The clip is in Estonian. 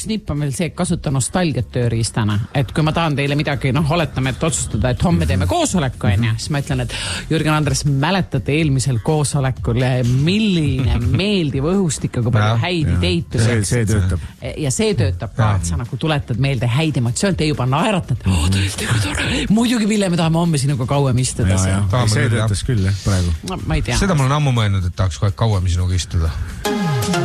üks nipp on veel see, et kasuta nostalgiat tööriistana. Et kui ma tahan teile midagi, oletame, et otsustada, et homme teeme koosoleku, siis ma ütlen, et Jürgen Andres, mäletate eelmisel koosolekul, milline meeldiv õhustik, kui palju häid ideid. See töötab. Ja see töötab ka, et sa nagu tuletad meelde häid emotsioon, te juba naeratad. Tõesti, kui tore. Muidugi, Ville, me tahame homme sinuga kauem istuda. See töötas küll, praegu. Ma ei tea. Seda mul on ammu mõelnud, et tahaks kohe kauem sinuga istuda.